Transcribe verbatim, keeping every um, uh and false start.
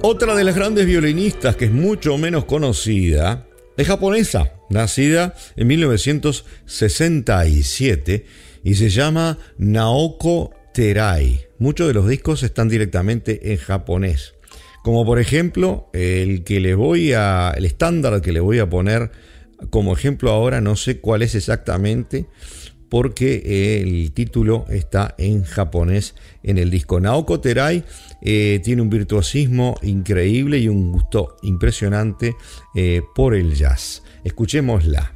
Otra de las grandes violinistas que es mucho menos conocida es japonesa, nacida en mil novecientos sesenta y siete y se llama Naoko Terai. Muchos de los discos están directamente en japonés, como por ejemplo el que les voy a, el estándar que le voy a poner como ejemplo ahora, no sé cuál es exactamente, porque el título está en japonés en el disco. Naoko Terai eh, tiene un virtuosismo increíble y un gusto impresionante eh, por el jazz. Escuchémosla.